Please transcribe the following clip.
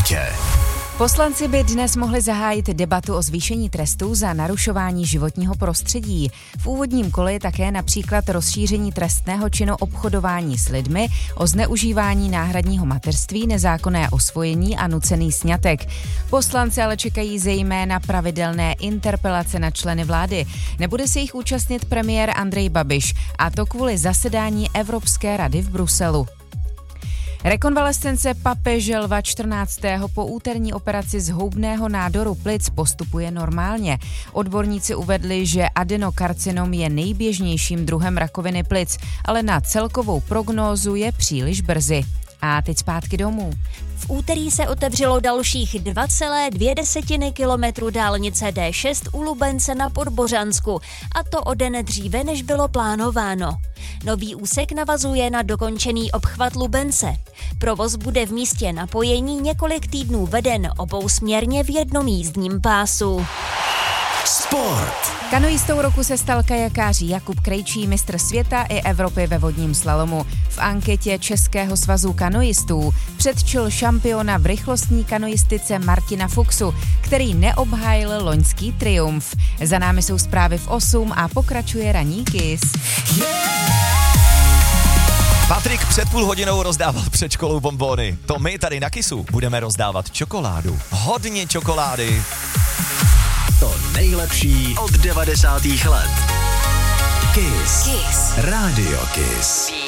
autě. Poslanci by dnes mohli zahájit debatu o zvýšení trestů za narušování životního prostředí. V úvodním kole je také například rozšíření trestného činu obchodování s lidmi, o zneužívání náhradního mateřství, nezákonné osvojení a nucený sňatek. Poslanci ale čekají zejména pravidelné interpelace na členy vlády. Nebude se jich účastnit premiér Andrej Babiš, a to kvůli zasedání Evropské rady v Bruselu. Rekonvalescence papeže Lva 14. po úterní operaci zhoubného nádoru plic postupuje normálně. Odborníci uvedli, že adenokarcinom je nejběžnějším druhem rakoviny plic, ale na celkovou prognózu je příliš brzy. A teď zpátky domů. V úterý se otevřelo dalších 2,2 kilometru dálnice D6 u Lubence na Podbořansku, a to o den dříve, než bylo plánováno. Nový úsek navazuje na dokončený obchvat Lubence. Provoz bude v místě napojení několik týdnů veden obousměrně v jednom jízdním pásu. Sport. Kanoistou roku se stal kajakář Jakub Krejčí, mistr světa i Evropy ve vodním slalomu. V anketě Českého svazu kanoistů předčil šampiona v rychlostní kanoistice Martina Fuchsu, který neobhájil loňský triumf. Za námi jsou zprávy v 8 a pokračuje ranní Kiss. Patrik před půl hodinou rozdával před školou bonbóny. To my tady na Kissu budeme rozdávat čokoládu. Hodně čokolády. To nejlepší od 90. let. Kiss. Rádio Kiss.